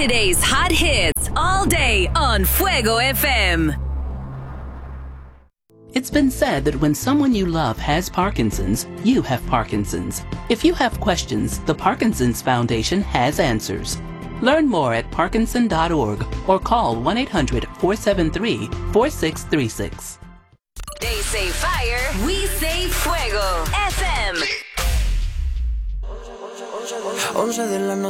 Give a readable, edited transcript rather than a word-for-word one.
Today's hot hits all day on Fuego FM. It's been said that when someone you love has Parkinson's, you have Parkinson's. If you have questions, the Parkinson's Foundation has answers. Learn more at parkinson.org or call 1-800-473-4636. They say fire, we say fuego. FM. 11 de la noche